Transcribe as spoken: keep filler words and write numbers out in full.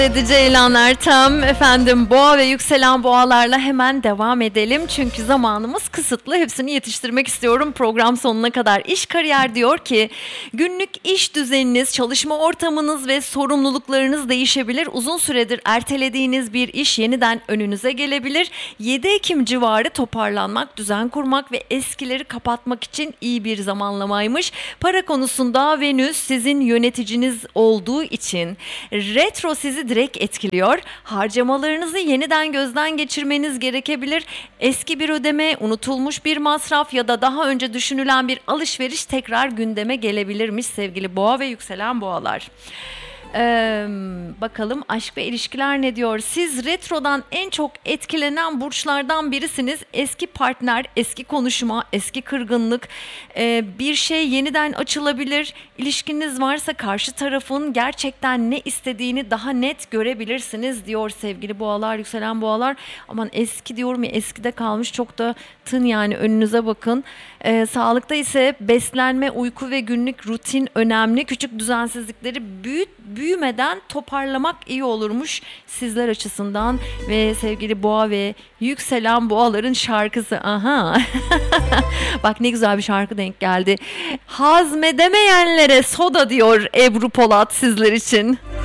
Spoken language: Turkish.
Dedi Ceylan tam efendim, boğa ve yükselen boğalarla hemen devam edelim. Çünkü zamanımız kısıtlı. Hepsini yetiştirmek istiyorum program sonuna kadar. İş Kariyer diyor ki günlük iş düzeniniz, çalışma ortamınız ve sorumluluklarınız değişebilir. Uzun süredir ertelediğiniz bir iş yeniden önünüze gelebilir. yedi Ekim civarı toparlanmak, düzen kurmak ve eskileri kapatmak için iyi bir zamanlamaymış. Para konusunda Venüs sizin yöneticiniz olduğu için retro sizi direkt etkiliyor. Harcamalarınızı yeniden gözden geçirmeniz gerekebilir. Eski bir ödeme, unutulmuş bir masraf ya da daha önce düşünülen bir alışveriş tekrar gündeme gelebilirmiş sevgili boğa ve yükselen boğalar. Ee, bakalım aşk ve ilişkiler ne diyor? Siz retrodan en çok etkilenen burçlardan birisiniz. Eski partner, eski konuşma, eski kırgınlık, e, bir şey yeniden açılabilir. İlişkiniz varsa karşı tarafın gerçekten ne istediğini daha net görebilirsiniz diyor sevgili boğalar, yükselen boğalar. Aman eski diyorum ya, eskide kalmış, çok da tın yani, önünüze bakın. Ee, sağlıkta ise beslenme, uyku ve günlük rutin önemli. Küçük düzensizlikleri büyüt, büyümeden toparlamak iyi olurmuş sizler açısından. Ve sevgili boğa ve yükselen boğaların şarkısı. Aha. Bak ne güzel bir şarkı denk geldi. Hazmedemeyenlere soda diyor Ebru Polat sizler için.